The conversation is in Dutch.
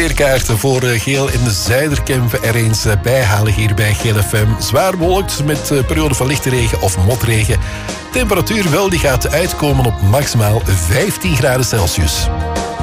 weerkaarten voor Geel in de Zuiderkempen er eens bijhalen hier bij Geel FM. Zwaar bewolkt met periode van lichte regen of motregen. Temperatuur wel, die gaat uitkomen op maximaal 15 graden Celsius.